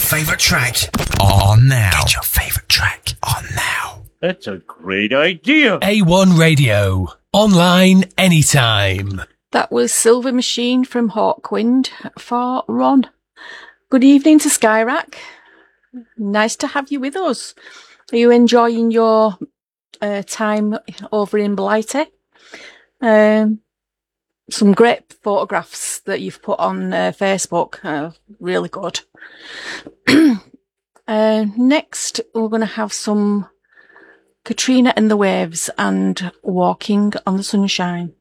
favourite track on now. Get your favourite track on now. That's a great idea. A1 Radio. Online anytime. That was Silver Machine from Hawkwind for Ron. Good evening to Skyrack. Nice to have you with us. Are you enjoying your time over in Blighty? Some great photographs that you've put on Facebook. Really good. Next, we're going to have some Katrina and the Waves and Walking on the Sunshine.